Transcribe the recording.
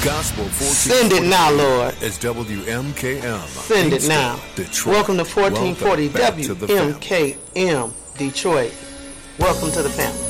Gospel 1440. Send it now, Lord. It's WMKM. Send it now. Detroit. Welcome to 1440 Welcome back to the WMKM Detroit. Welcome to the family.